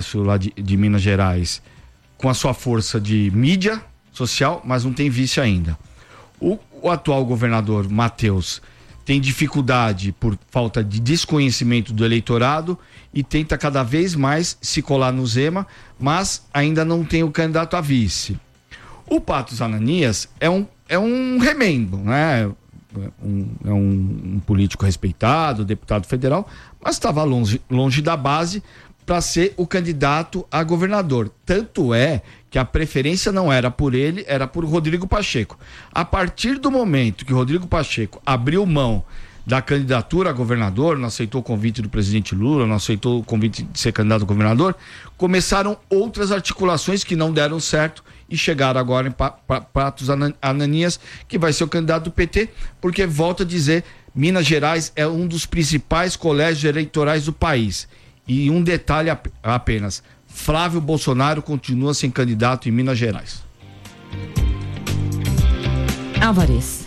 Tarcísio, lá de Minas Gerais, com a sua força de mídia social, mas não tem vice ainda. O atual governador, Matheus, tem dificuldade por falta de desconhecimento do eleitorado e tenta cada vez mais se colar no Zema, mas ainda não tem o candidato a vice. O Patos Ananias é um remendo, né? É um político respeitado, deputado federal, mas estava longe da base para ser o candidato a governador. Tanto é que a preferência não era por ele, era por Rodrigo Pacheco. A partir do momento que Rodrigo Pacheco abriu mão da candidatura a governador, não aceitou o convite do presidente Lula, não aceitou o convite de ser candidato a governador, começaram outras articulações que não deram certo e chegaram agora em Patos Ananias, que vai ser o candidato do PT, porque, volto a dizer, Minas Gerais é um dos principais colégios eleitorais do país. E um detalhe apenas, Flávio Bolsonaro continua sem candidato em Minas Gerais. Álvares.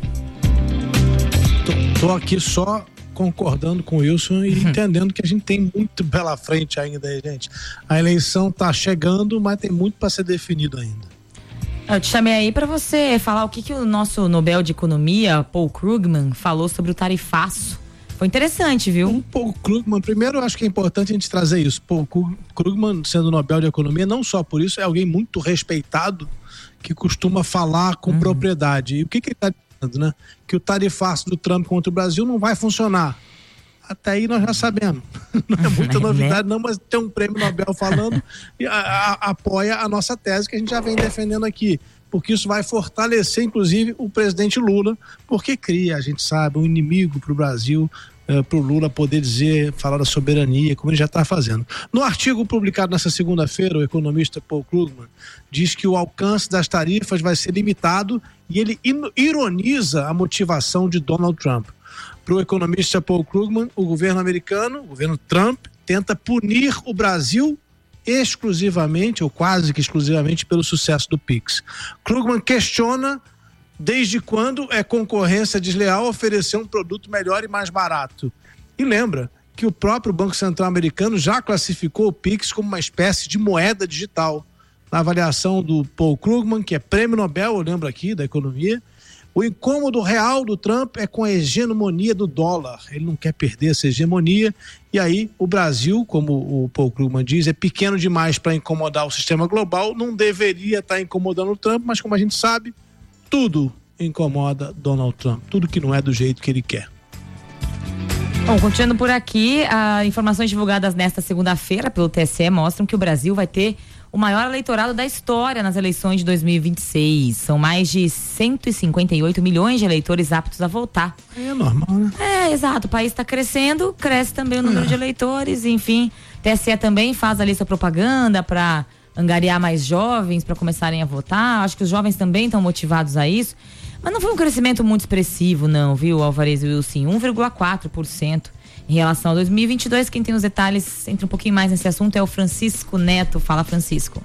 Tô aqui só concordando com o Wilson e entendendo que a gente tem muito pela frente ainda, gente. A eleição tá chegando, mas tem muito para ser definido ainda. Eu te chamei aí para você falar o que o nosso Nobel de Economia, Paul Krugman, falou sobre o tarifaço. Foi interessante, viu? O Paul Krugman, primeiro eu acho que é importante a gente trazer isso. Paul Krugman, sendo Nobel de Economia, não só por isso, é alguém muito respeitado que costuma falar com propriedade. E o que ele está dizendo, né? Que o tarifaço do Trump contra o Brasil não vai funcionar. Até aí nós já sabemos. Não é muita novidade, não, mas tem um prêmio Nobel falando e apoia a nossa tese que a gente já vem defendendo aqui. Porque isso vai fortalecer, inclusive, o presidente Lula, porque cria, a gente sabe, um inimigo para o Brasil, para o Lula poder falar da soberania, como ele já está fazendo. No artigo publicado nessa segunda-feira, o economista Paul Krugman diz que o alcance das tarifas vai ser limitado e ele ironiza a motivação de Donald Trump. Para o economista Paul Krugman, o governo americano, o governo Trump, tenta punir o Brasil exclusivamente, ou quase que exclusivamente, pelo sucesso do Pix. Krugman questiona desde quando é concorrência desleal oferecer um produto melhor e mais barato. E lembra que o próprio Banco Central americano já classificou o Pix como uma espécie de moeda digital. Na avaliação do Paul Krugman, que é prêmio Nobel, eu lembro aqui, da economia, o incômodo real do Trump é com a hegemonia do dólar. Ele não quer perder essa hegemonia. E aí o Brasil, como o Paul Krugman diz, é pequeno demais para incomodar o sistema global. Não deveria estar incomodando o Trump, mas como a gente sabe, tudo incomoda Donald Trump. Tudo que não é do jeito que ele quer. Bom, continuando por aqui, as informações divulgadas nesta segunda-feira pelo TSE mostram que o Brasil vai ter o maior eleitorado da história nas eleições de 2026. São mais de 158 milhões de eleitores aptos a votar. É normal, né? É, exato. O país está crescendo, cresce também o número de eleitores, enfim. TSE também faz ali sua propaganda para angariar mais jovens para começarem a votar. Acho que os jovens também estão motivados a isso. Mas não foi um crescimento muito expressivo, não, viu, Álvares e Wilson? 1,4%. Em relação a 2022, quem tem os detalhes, entra um pouquinho mais nesse assunto, é o Francisco Neto. Fala, Francisco.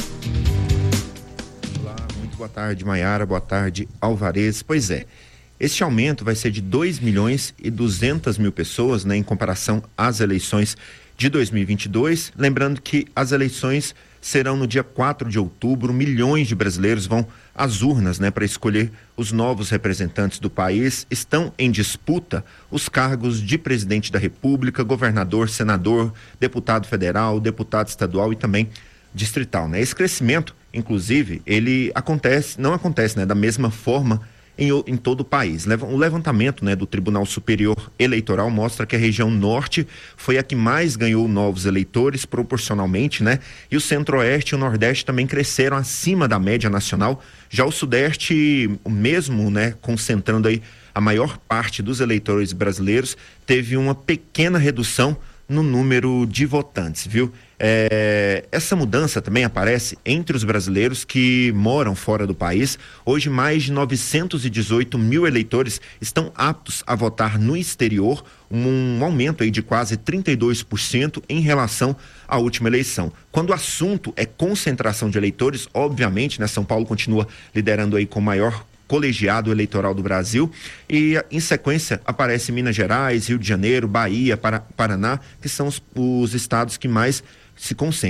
Olá, muito boa tarde, Maiara, boa tarde, Álvares. Pois é, este aumento vai ser de 2.200.000 pessoas, né, em comparação às eleições de 2022. Lembrando que as eleições serão no dia 4 de outubro, milhões de brasileiros vão às urnas, né, para escolher os novos representantes do país. Estão em disputa os cargos de presidente da República, governador, senador, deputado federal, deputado estadual e também distrital, né? Esse crescimento, inclusive, ele não acontece, né, da mesma forma em todo o país. O levantamento, né, do Tribunal Superior Eleitoral mostra que a região norte foi a que mais ganhou novos eleitores proporcionalmente, né? E o centro-oeste e o nordeste também cresceram acima da média nacional. Já o sudeste, mesmo, né, concentrando aí a maior parte dos eleitores brasileiros, teve uma pequena redução no número de votantes, viu? Essa mudança também aparece entre os brasileiros que moram fora do país. Hoje, mais de 918 mil eleitores estão aptos a votar no exterior, um aumento aí de quase 32% em relação à última eleição. Quando o assunto é concentração de eleitores, obviamente, né, São Paulo continua liderando aí com o maior colegiado eleitoral do Brasil, e em sequência aparece Minas Gerais, Rio de Janeiro, Bahia, Paraná, que são os estados que mais se concentram.